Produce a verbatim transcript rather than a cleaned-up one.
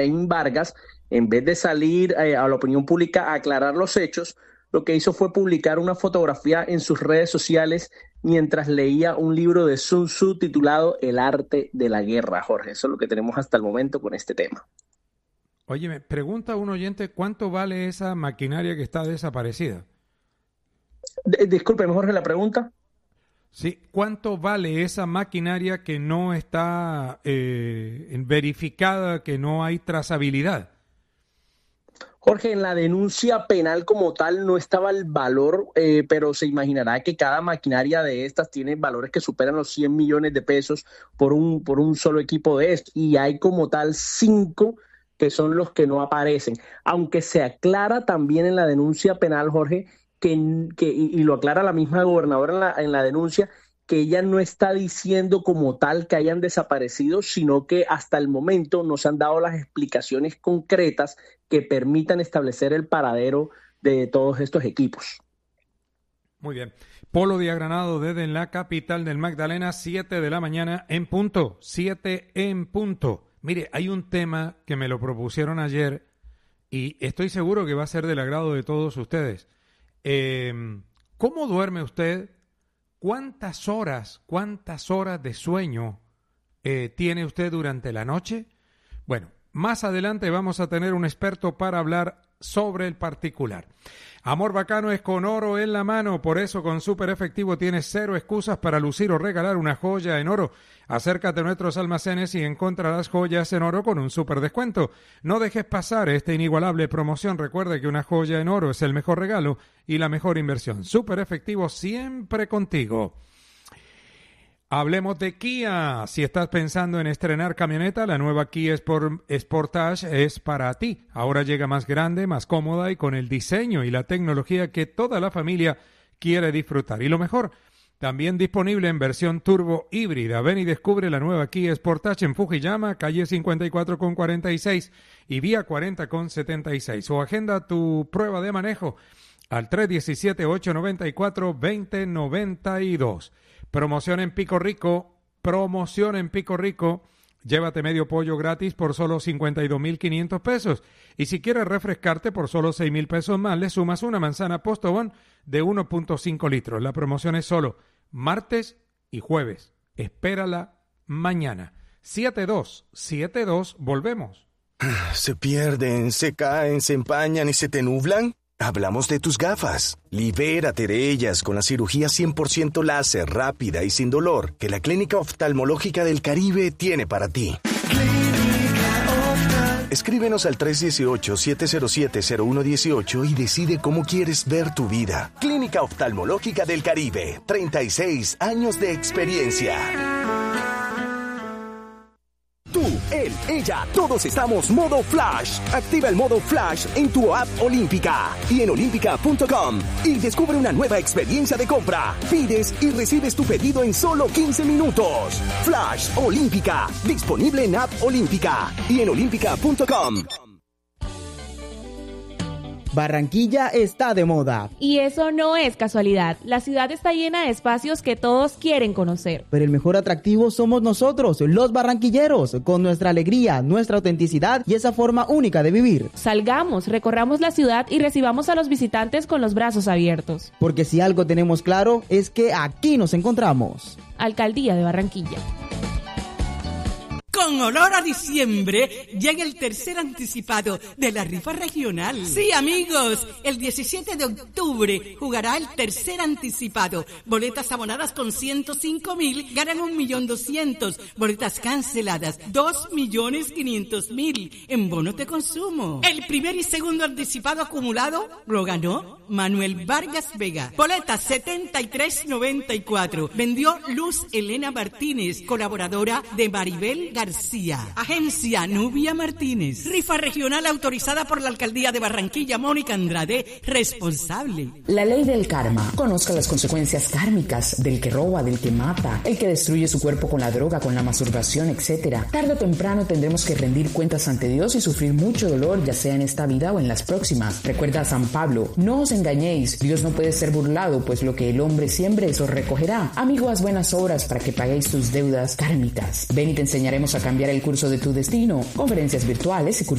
Efraín Vargas, en vez de salir eh, a la opinión pública a aclarar los hechos, lo que hizo fue publicar una fotografía en sus redes sociales mientras leía un libro de Sun Tzu titulado El arte de la guerra, Jorge. Eso es lo que tenemos hasta el momento con este tema. Oye, me pregunta un oyente, ¿cuánto vale esa maquinaria que está desaparecida? D- Discúlpeme, Jorge, la pregunta. Sí, ¿cuánto vale esa maquinaria que no está eh, verificada, que no hay trazabilidad? Jorge, en la denuncia penal como tal no estaba el valor, eh, pero se imaginará que cada maquinaria de estas tiene valores que superan los cien millones de pesos por un, por un solo equipo de estos. Y hay como tal cinco que son los que no aparecen. Aunque se aclara también en la denuncia penal, Jorge, que, que y, y lo aclara la misma gobernadora en la, en la denuncia, que ella no está diciendo como tal que hayan desaparecido, sino que hasta el momento no se han dado las explicaciones concretas que permitan establecer el paradero de todos estos equipos. Muy bien. Polo Díaz Granado desde la capital del Magdalena, siete de la mañana en punto, siete en punto. Mire, hay un tema que me lo propusieron ayer y estoy seguro que va a ser del agrado de todos ustedes. Eh, ¿Cómo duerme usted? ¿Cuántas horas, cuántas horas de sueño eh, tiene usted durante la noche? Bueno, más adelante vamos a tener un experto para hablar sobre el particular. Amor bacano es con oro en la mano, por eso con Super Efectivo tienes cero excusas para lucir o regalar una joya en oro. Acércate a nuestros almacenes y encontrarás joyas en oro con un super descuento. No dejes pasar esta inigualable promoción. Recuerde que una joya en oro es el mejor regalo y la mejor inversión. Super Efectivo siempre contigo. Hablemos de Kia. Si estás pensando en estrenar camioneta, la nueva Kia Sport, Sportage es para ti. Ahora llega más grande, más cómoda y con el diseño y la tecnología que toda la familia quiere disfrutar. Y lo mejor, también disponible en versión turbo híbrida. Ven y descubre la nueva Kia Sportage en Fujiyama, calle cincuenta y cuatro con cuarenta y seis y vía cuarenta con setenta y seis. O agenda tu prueba de manejo al tres uno siete, ocho nueve cuatro, dos cero nueve dos. Promoción en Pico Rico, promoción en Pico Rico, llévate medio pollo gratis por solo cincuenta y dos mil quinientos pesos. Y si quieres refrescarte por solo seis mil pesos más, le sumas una manzana Postobón de uno punto cinco litros. La promoción es solo martes y jueves. Espérala mañana. siete dos siete dos, volvemos. ¿Se pierden, se caen, se empañan y se te nublan? Hablamos de tus gafas. Libérate de ellas con la cirugía cien por ciento láser, rápida y sin dolor que la Clínica Oftalmológica del Caribe tiene para ti. Escríbenos al tres uno ocho, siete cero siete, cero uno uno ocho y decide cómo quieres ver tu vida. Clínica Oftalmológica del Caribe, treinta y seis años de experiencia. Tú, él, ella, todos estamos modo Flash. Activa el modo Flash en tu app Olímpica y en olímpica punto com y descubre una nueva experiencia de compra. Pides y recibes tu pedido en solo quince minutos. Flash Olímpica, disponible en app Olímpica y en olímpica punto com. Barranquilla está de moda. Y eso no es casualidad. La ciudad está llena de espacios que todos quieren conocer. Pero el mejor atractivo somos nosotros, los barranquilleros, con nuestra alegría, nuestra autenticidad y esa forma única de vivir. Salgamos, recorramos la ciudad y recibamos a los visitantes con los brazos abiertos. Porque si algo tenemos claro es que aquí nos encontramos. Alcaldía de Barranquilla. Con olor a diciembre, llega el tercer anticipado de la rifa regional. Sí, amigos, el diecisiete de octubre jugará el tercer anticipado. Boletas abonadas con ciento cinco mil ganan un millón doscientos. Boletas canceladas, dos millones quinientos mil en bonos de consumo. El primer y segundo anticipado acumulado lo ganó Manuel Vargas Vega. Boletas setenta y tres noventa y cuatro. Vendió Luz Elena Martínez, colaboradora de Maribel García. Agencia Nubia Martínez. Rifa regional autorizada por la Alcaldía de Barranquilla. Mónica Andrade, responsable. La ley del karma. Conozca las consecuencias kármicas del que roba, del que mata, el que destruye su cuerpo con la droga, con la masturbación, etcétera. Tarde o temprano tendremos que rendir cuentas ante Dios y sufrir mucho dolor, ya sea en esta vida o en las próximas. Recuerda a San Pablo, no os engañéis, Dios no puede ser burlado, pues lo que el hombre siembre eso recogerá. Amigo, haz buenas obras para que paguéis tus deudas kármicas. Ven y te enseñaremos a cambiar el curso de tu destino. Conferencias virtuales y cursos